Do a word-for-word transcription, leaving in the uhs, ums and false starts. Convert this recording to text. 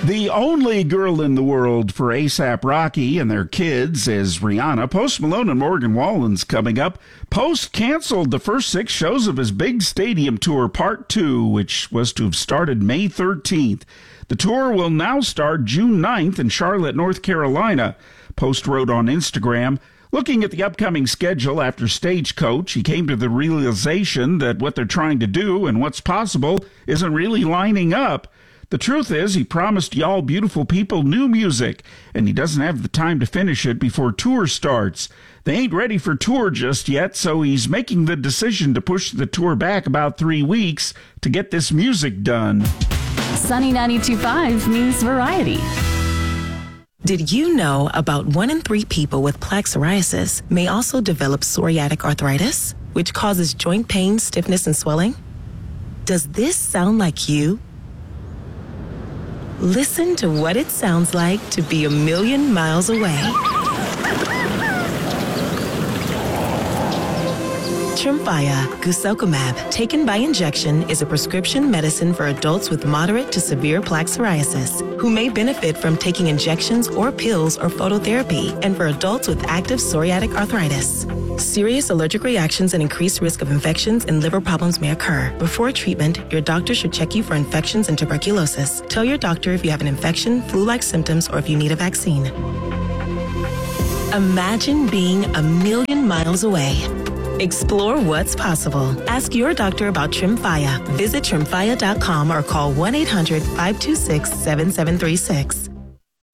The only girl in the world for A$AP Rocky and their kids is Rihanna. Post Malone and Morgan Wallen's coming up. Post canceled the first six shows of his big stadium tour, Part two, which was to have started May thirteenth. The tour will now start June ninth in Charlotte, North Carolina. Post wrote on Instagram, looking at the upcoming schedule after Stagecoach, he came to the realization that what they're trying to do and what's possible isn't really lining up. The truth is, he promised y'all beautiful people new music, and he doesn't have the time to finish it before tour starts. They ain't ready for tour just yet, so he's making the decision to push the tour back about three weeks to get this music done. Sunny ninety-two point five News Variety. Did you know about one in three people with plaque psoriasis may also develop psoriatic arthritis, which causes joint pain, stiffness, and swelling? Does this sound like you? Listen to what it sounds like to be a million miles away. Tremfya guselkumab, taken by injection, is a prescription medicine for adults with moderate to severe plaque psoriasis who may benefit from taking injections or pills or phototherapy, and for adults with active psoriatic arthritis. Serious allergic reactions and increased risk of infections and liver problems may occur. Before treatment, your doctor should check you for infections and tuberculosis. Tell your doctor if you have an infection, flu-like symptoms, or if you need a vaccine. Imagine being a million miles away. Explore what's possible. Ask your doctor about Tremfya. Visit tremfya dot com or call one eight hundred five two six seven seven three six.